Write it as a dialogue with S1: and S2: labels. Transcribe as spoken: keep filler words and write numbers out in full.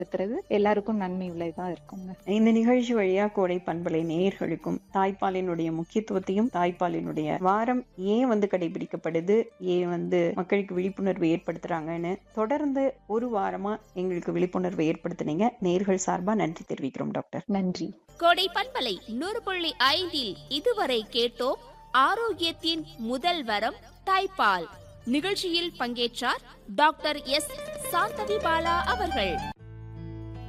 S1: இருக்கிறது எல்லாருக்கும் நன்மை உள்ளதா இருக்குங்க.
S2: இந்த நிகழ்ச்சி வழியா கோடை பண்பலை நேயர்களுக்கும் தாய்ப்பாலினுடைய முக்கியத்துவத்தையும் தாய்ப்பாலினுடைய வாரம் ஏன் வந்து கடைபிடிக்கப்படுது, ஏன் வந்து மக்களுக்கு விழிப்புணர்வு ஏற்படுத்துறாங்கன்னு தொடர்ந்து ஒரு வாரமா எங்களுக்கு விழிப்புணர்வு ஏற்படுத்தினீங்க. நேயர்கள் சார்பா நன்றி தெரிவிக்கிறோம் டாக்டர்.
S1: நன்றி.
S3: கோடை பண்பலை நூறு புள்ளி ஐந்தில் இதுவரை கேட்டோம் ஆரோக்கியத்தின் முதல் வரம் தாய்ப்பால். நிகழ்ச்சியில் பங்கேற்றார் டாக்டர் எஸ் சாந்தவி பாலா அவர்கள்.